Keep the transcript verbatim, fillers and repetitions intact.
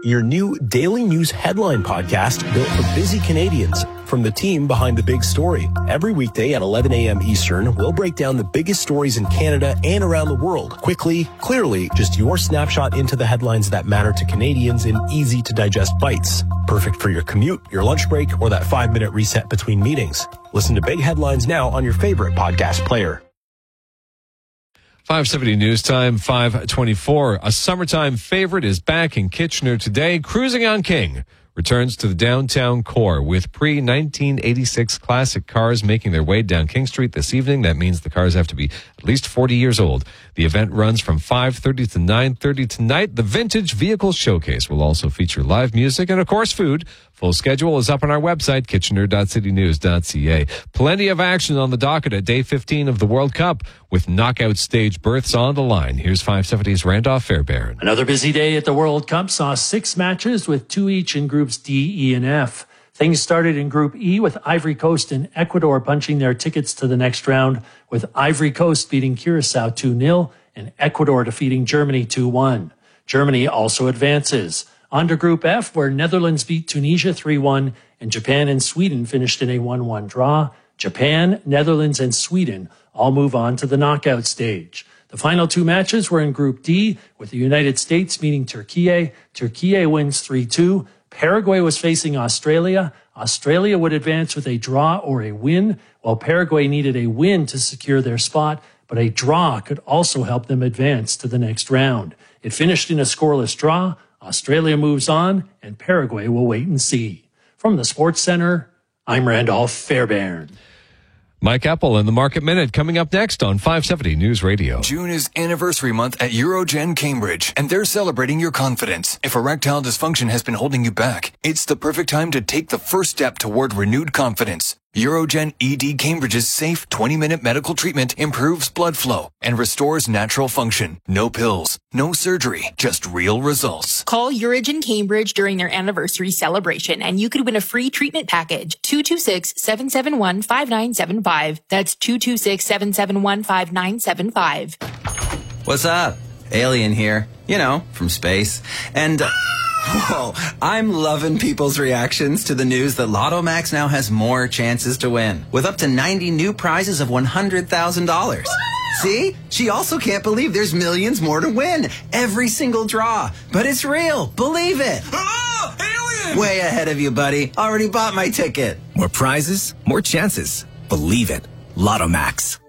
your new daily news headline podcast built for busy Canadians from the team behind the big story. Every weekday at eleven a.m. Eastern, we'll break down the biggest stories in Canada and around the world. Quickly, clearly, just your snapshot into the headlines that matter to Canadians in easy-to-digest bites. Perfect for your commute, your lunch break, or that five-minute reset between meetings. Listen to Big Headlines now on your favorite podcast player. five seventy News Time, five twenty-four. A summertime favorite is back in Kitchener today. Cruising on King returns to the downtown core with pre-nineteen eighty-six classic cars making their way down King Street this evening. That means the cars have to be at least forty years old. The event runs from five thirty to nine thirty tonight. The Vintage Vehicle Showcase will also feature live music and, of course, food. Full schedule is up on our website, kitchener dot city news dot c a. Plenty of action on the docket at day fifteen of the World Cup with knockout stage berths on the line. Here's five seventy's Randolph Fairbairn. Another busy day at the World Cup saw six matches with two each in groups D, E, and F. Things started in Group E with Ivory Coast and Ecuador punching their tickets to the next round, with Ivory Coast beating Curacao two nil and Ecuador defeating Germany two one. Germany also advances. On to Group F, where Netherlands beat Tunisia three one and Japan and Sweden finished in a one one draw. Japan, Netherlands, and Sweden all move on to the knockout stage. The final two matches were in Group D, with the United States meeting Turkey. Turkey wins three two. Paraguay was facing Australia. Australia would advance with a draw or a win, while Paraguay needed a win to secure their spot, but a draw could also help them advance to the next round. It finished in a scoreless draw. Australia moves on, and Paraguay will wait and see. From the Sports Center, I'm Randolph Fairbairn. Mike Apple and the Market Minute coming up next on five seventy News Radio. June is anniversary month at Eurogen Cambridge, and they're celebrating your confidence. If erectile dysfunction has been holding you back, it's the perfect time to take the first step toward renewed confidence. Eurogen E D Cambridge's safe twenty-minute medical treatment improves blood flow and restores natural function. No pills, no surgery, just real results. Call Eurogen Cambridge during their anniversary celebration and you could win a free treatment package. two two six, seven seven one, five nine seven five. That's two two six, seven seven one, five nine seven five. What's up? Alien here. You know, from space. And... Uh, Whoa, I'm loving people's reactions to the news that Lotto Max now has more chances to win, with up to ninety new prizes of one hundred thousand dollars. See? She also can't believe there's millions more to win. Every single draw. But it's real. Believe it. Oh, alien! Way ahead of you, buddy. Already bought my ticket. More prizes, more chances. Believe it. Lotto Max.